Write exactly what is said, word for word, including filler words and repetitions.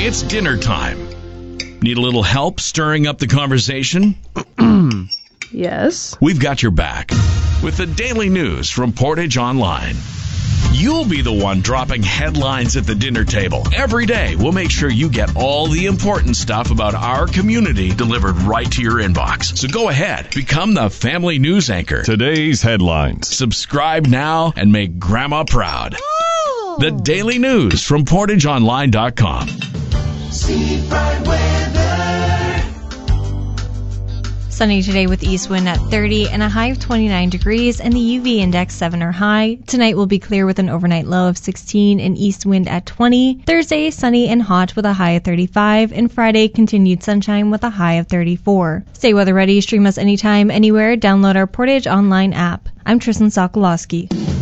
It's dinner time. Need a little help stirring up the conversation? Yes. We've got your back with the daily news from Portage Online. You'll be the one dropping headlines at the dinner table. Every day, we'll make sure you get all the important stuff about our community delivered right to your inbox. So go ahead, become the family news anchor. Today's headlines. Subscribe now and make Grandma proud. Oh. The daily news from portage online dot com. Seafront weather. Sunny today with east wind at thirty and a high of twenty-nine degrees and the U V index seven or high. Tonight will be clear with an overnight low of sixteen and east wind at twenty. Thursday, sunny and hot with a high of thirty-five. And Friday, continued sunshine with a high of thirty-four. Stay weather ready. Stream us anytime, anywhere. Download our Portage Online app. I'm Tristan Sokolowski.